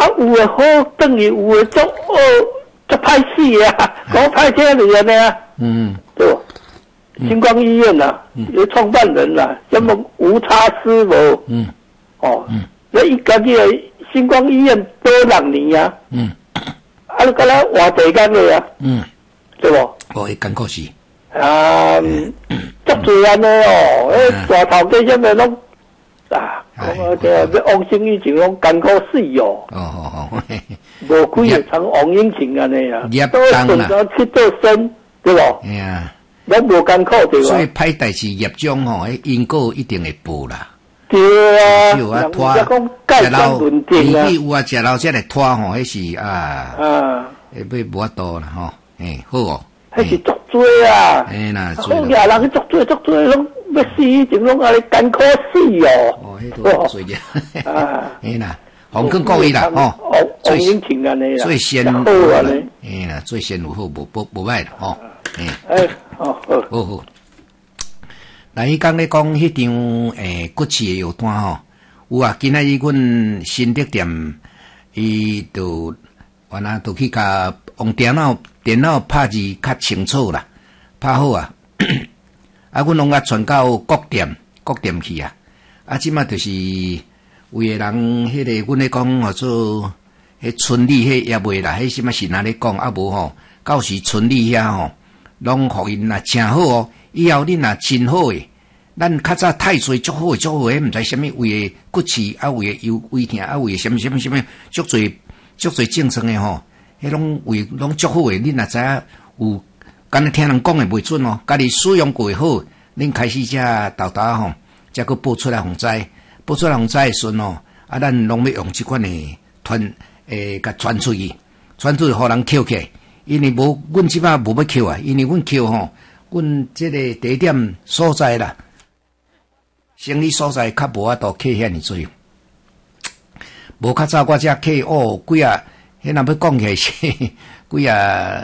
啊，有的好等于有的做歹死啊，搞歹车的人呢，对吧？星光医院呐，有创办人呐，什么吴叉师傅，那一家个星光医院多人年啊，啊，你讲咱换地间的啊，对不？ 会艰苦死。 啊，足多安尼哦，大头家什么拢我要王生以前拢艰苦死哦。无几个像王英情安尼啊，都顺到去做生，对不？ 哎呀， 拢无艰苦对吧？ 所以歹代志业障吼，因果一定会报啦。 对啊， 有啊，拖食老年纪有啊，食老才来拖吼，迄是会无法度啦吼，好哦。 迄是足多啊！ 啦， 好呀，人去足多，拢要死以前拢安尼艰苦死哦。 迄都多嘅。啦，红坤各位啦， 最先情安尼啦， 最先好安尼。 啦，最先有好无歹啦，吼。好。那伊讲咧讲迄张骨刺的药单吼，有啊，今仔日阮新德店，伊就完啦，就去甲用电脑拍字较清楚啦，拍好啊。啊，阮拢甲传到各店去啊。啊，即马就是有个人迄个，阮咧讲号做迄村里迄也袂啦，迄什么是哪咧讲啊？无吼，到时村里遐吼，拢互因若诚好哦。以后恁若真好诶，咱较早太岁足好诶，迄毋知啥物位诶骨刺啊，位诶胃疼啊，位诶什么足侪正常诶吼，迄拢位拢足好诶，恁若知影有，敢若听人讲诶袂准哦，家己使用过好，恁开始才豆吼，才佫报出来互知，诶时阵哦，啊，咱拢要用即款诶甲传出去，互人捡起来，因为无阮即摆无要捡啊，因为阮捡吼。阮即个地点所在啦，生理所在较无法度客遐尼多，无较早我遮客几啊，迄若要讲起来是几啊，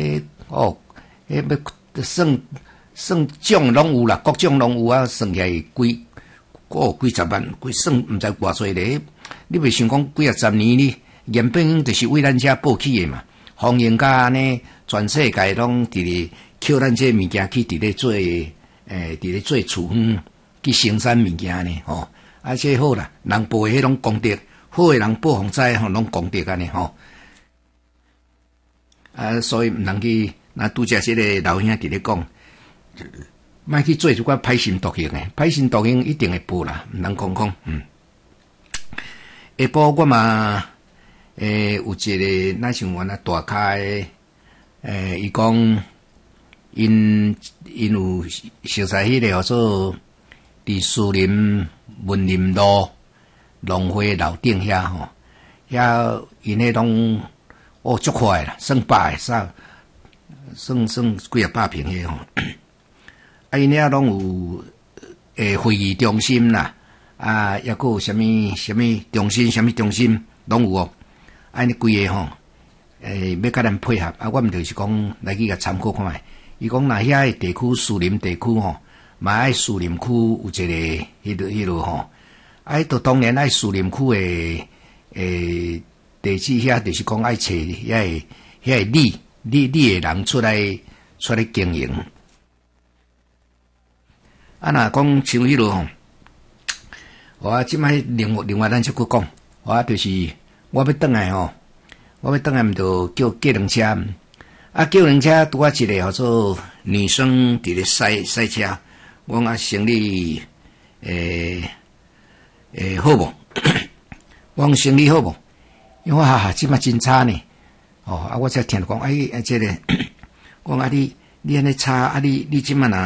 要算种拢有啦，各种拢有啊，算起来几十万，算毋知偌济咧。你袂想讲几啊10年呢？原本就是为咱遮报起诶嘛，欢迎甲安尼全世界拢伫咧。捡咱这物件去伫咧做，伫咧做厨房去生产物件呢，吼，啊，这好啦，人报迄种功德，好诶人报洪灾吼，拢功德安尼吼，啊，所以毋通去，那拄则即个老兄伫咧讲，莫去做一寡歹心毒行诶，歹心毒行一定会报啦，毋通讲，下晡我嘛，有一个那像我那大咖诶，伊讲。因有熟悉迄个叫做伫树林文林路农会楼顶遐吼，遐因迄拢足快啦，算百个算几啊百平迄吼。啊，因遐拢有会议中心啦，啊，抑佫有什么中心拢有哦。安尼规个吼，要甲咱配合啊，我毋就是讲来去甲参考看觅。伊讲那遐地区树林地区吼，嘛爱树林区有一个迄落吼，都当然爱树林区诶地址遐，就是讲爱找遐个理诶人出来经营。啊，若讲像迄落吼，我即摆另外咱再佫讲，我就是我要转来吼，毋着叫计程车。啊，叫人车拄啊一个叫做女生伫咧赛车，我讲啊生理好无？我讲生理好无？因为即摆真差呢。啊，我才听讲，这个，我讲你安尼差，啊你即摆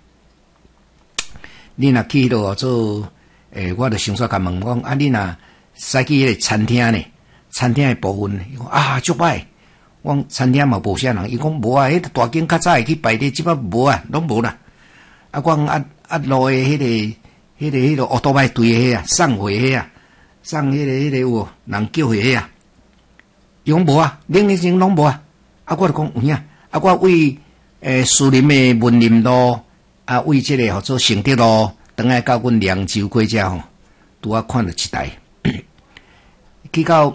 你若去到做我就想说甲问讲，啊你若使去迄个餐厅呢？餐厅诶部分，足歹。我餐厅嘛无啥人，伊讲无啊，迄大间较早会去排队，即摆无啊，拢无啦。啊，我讲路诶迄个奥多麦队诶啊，送货迄啊，送迄个有人叫迄啊，伊讲无啊，零星拢无啊。啊，我就讲有影，啊，我为树林诶文林路，啊，为即个叫做承德路，等下到阮凉州过遮吼，拄啊看到一台，去到。